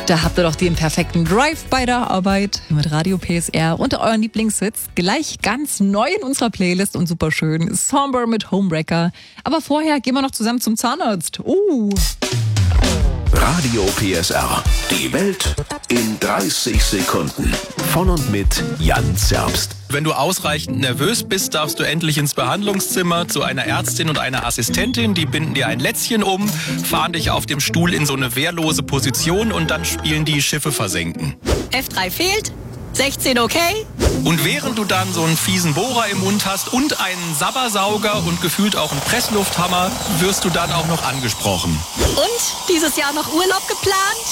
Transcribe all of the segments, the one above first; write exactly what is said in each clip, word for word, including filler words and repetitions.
Da habt ihr doch den perfekten Drive bei der Arbeit mit Radio P S R und euren Lieblingshits. Gleich ganz neu in unserer Playlist und super schön. Somber mit Homewrecker. Aber vorher gehen wir noch zusammen zum Zahnarzt. Uh. Radio P S R. Die Welt in dreißig Sekunden. Von und mit Jan Zerbst. Wenn du ausreichend nervös bist, darfst du endlich ins Behandlungszimmer zu einer Ärztin und einer Assistentin. Die binden dir ein Lätzchen um, fahren dich auf dem Stuhl in so eine wehrlose Position und dann spielen die Schiffe versenken. F drei fehlt, sechzehn okay. Und während du dann so einen fiesen Bohrer im Mund hast und einen Sabbersauger und gefühlt auch einen Presslufthammer, wirst du dann auch noch angesprochen. Und dieses Jahr noch Urlaub geplant?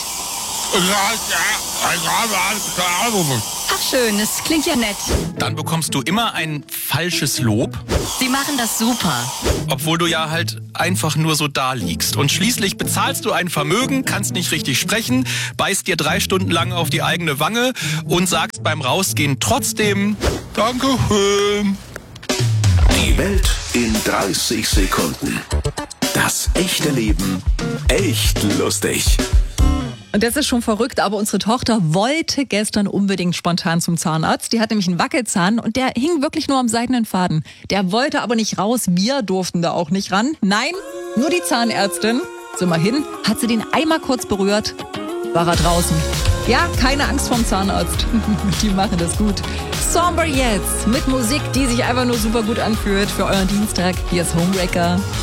Ach schön, es klingt ja nett. Dann bekommst du immer ein falsches Lob, Sie machen das super. obwohl du ja halt einfach nur so da liegst. Und schließlich bezahlst du ein Vermögen, kannst nicht richtig sprechen, beißt dir drei Stunden lang auf die eigene Wange und sagst beim Rausgehen trotzdem Dankeschön. Die Welt in dreißig Sekunden. Das echte Leben echt lustig. Und das ist schon verrückt, aber unsere Tochter wollte gestern unbedingt spontan zum Zahnarzt. Die hat nämlich einen Wackelzahn und der hing wirklich nur am seidenen Faden. Der wollte aber nicht raus, wir durften da auch nicht ran. Nein, nur die Zahnärztin. So mal hin, hat sie den einmal kurz berührt, war er draußen. Ja, keine Angst vorm Zahnarzt. Die machen das gut. Somber jetzt mit Musik, die sich einfach nur super gut anfühlt für euren Dienstag. Hier ist Homewrecker.